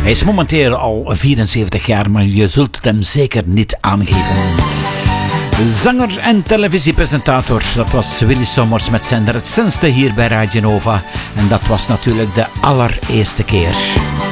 Hij is momenteel al 74 jaar, maar je zult het hem zeker niet aangeven. Zanger en televisiepresentator, dat was Willy Sommers met zijn recentste hier bij Radio Nova. En dat was natuurlijk de allereerste keer.